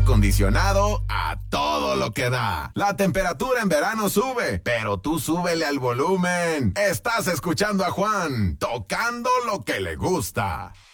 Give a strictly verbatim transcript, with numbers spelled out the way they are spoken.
acondicionado a todo lo que da. La temperatura en verano sube, pero tú súbele al volumen. Estás escuchando a Juan, tocando lo que le gusta.